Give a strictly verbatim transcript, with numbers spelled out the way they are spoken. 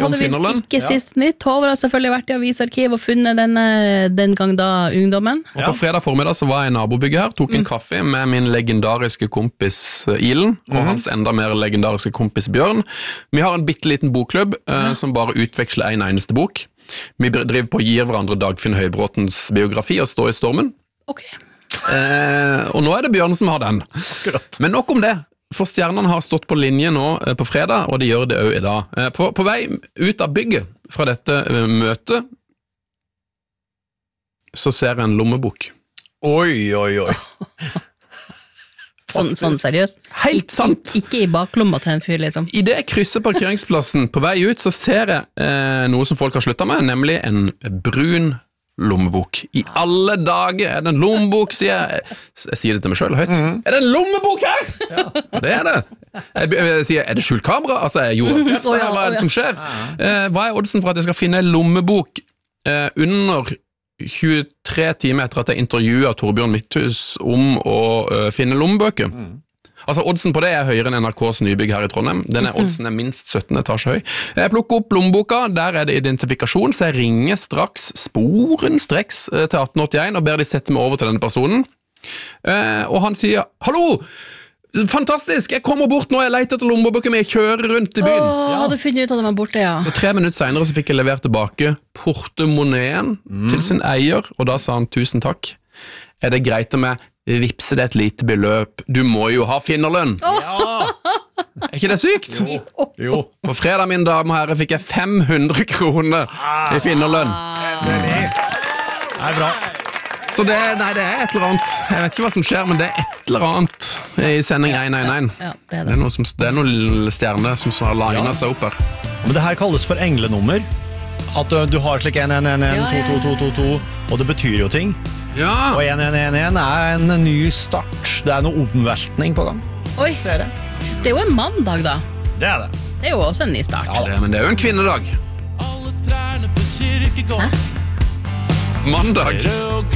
hadde vi Finnerlønn. ikke sist nytt. Håvard har selvfølgelig vært i avisarkiv og funnet denne, den gang da ungdommen. Og på fredag formiddag så var jeg i nabobygget her, tok en mm. kaffe med min legendariske kompis Ilen, og mm. hans enda mer legendariske kompis Bjørn. Vi har en bitteliten bokklubb eh, som bare utveksler en eneste bok. Vi driver på å gi hverandre Dagfinn Høybråtens biografi og stå i stormen. Ok. Eh, og nå er det Bjørn som har den. Akkurat. Men nok om det. For stjernene har stått på linje nå på fredag, og de gjør det også i dag. På, på vei ut av bygget fra dette møtet, så ser jeg en lommebok. Oi, oi, oi. sånn, sånn seriøst? Helt sant! Ik ikke i baklomma til en fyr, liksom. I det jeg krysser parkeringsplassen på vei ut, så ser jeg eh, noe som folk har sluttet med, nemlig en brun lommebok. I alle dager er det en lommebok, sier jeg. Jeg sier det til meg selv høyt. Mm-hmm. Er det en lommebok her? Ja. Det er det. Jeg, jeg sier, er det skjult kamera? Altså, er Johan Fredstad, oh, ja, hva er det som skjer? Eh, hva er oddsen for at jeg skal finne en lommebok eh, under tjuetre timer etter at jeg intervjuet Torbjørn Midthus om å uh, finne lommebøker? Mm. Altså, oddsen på det er høyere enn N R K's nybygg her i Trondheim. Denne oddsen er minst sytten etasje høy. Jeg plukker opp lommeboka, der er det identifikasjon, så jeg ringer straks sporenstreks til atten åttien og ber de sette meg over til denne personen. Eh, og han sier, hallo! Fantastisk! Jeg kommer bort nå, jeg leter etter lommeboka mi, jeg kjører rundt i byen. Åh, ja. Hadde funnet ut at den var borte, ja. Så tre minutter senere så fikk jeg levert tilbake portemoneen mm. til sin eier, og da sa han tusen takk. Er det greit om jeg vipser det et lite beløp? Du må jo ha finnerlønn. Oh. Ja. Er ikke det sykt? Jo. jo. På fredag, mine damer og herrer, fikk jeg fem hundre kroner ah. i finnerlønn. Det er bra. Så det, nei, det er et eller annet. Jeg vet ikke hva som skjer, men det er et eller annet i sending én én én. Ja, ja, det, er det. Det er noe, som, det er noe stjerner som har linet seg opp her. Men det her kalles for englenummer. At du, du har slik en en en en to to to to to, og det betyr jo ting. Ja. Og en en en en er en ny start. Det er noe omveltning på gang. Oi, ser jeg. Det er jo en mandag da. Det er det. Det er jo også en ny start. Ja, det, men det er jo en kvinnedag. Alle trærne på kirkegården. Mandag.